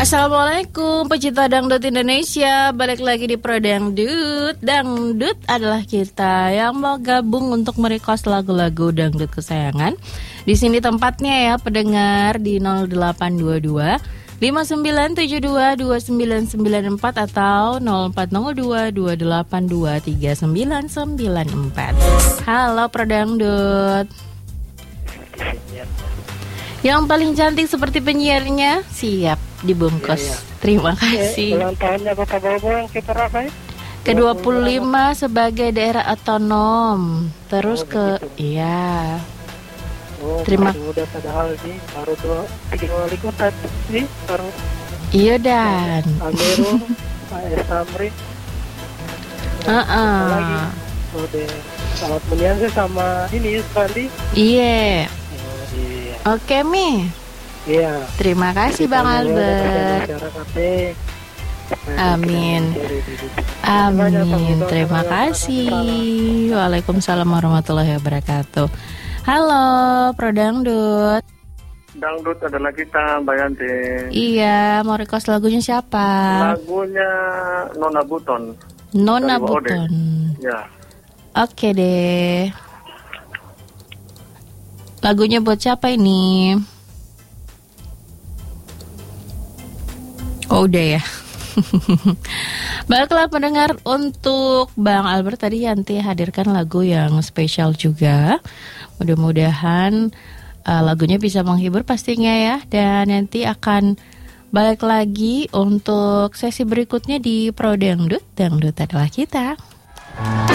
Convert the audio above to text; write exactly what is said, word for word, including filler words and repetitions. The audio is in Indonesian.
Assalamualaikum pecinta dangdut Indonesia. Balik lagi di Pro Dangdut. Dangdut adalah kita yang mau gabung untuk merequest lagu-lagu dangdut kesayangan. Di sini tempatnya ya pendengar di nol delapan dua dua lima sembilan tujuh dua dua sembilan sembilan empat atau nol empat nol dua dua delapan dua tiga sembilan sembilan empat. Halo Pro Dangdut. Yang paling cantik seperti penyiarnya siap dibungkus. Ya, ya. Terima kasih. Ulang tahunnya Kota Bogor yang kita rasain ke dua puluh lima sebagai daerah otonom. Terus oh, ke begitu. Iya. Oh, terima kasih. Udah padahal sih baru dua tiga wali kota sih baru. Iya dan. Amirul, Pak Samri. Heeh. Lagi. Udah selamat menyanyi sama ini sekali. Iya. Oke Mi. Iya. Terima kasih Bang Albert. Amin. Amin. Terima kasih. Waalaikumsalam warahmatullahi wabarakatuh. Halo Pro Dangdut. Dangdut adalah kita Mbak Yanti. Iya. Mau request lagunya siapa? Lagunya Nona Buton. Nona Buton. Ya. Oke deh. Lagunya buat siapa ini? Oh udah ya. Baiklah pendengar, untuk Bang Albert tadi Yanti hadirkan lagu yang spesial juga. Mudah-mudahan uh, lagunya bisa menghibur pastinya ya. Dan nanti akan balik lagi untuk sesi berikutnya di Pro Dangdut. Dangdut adalah kita.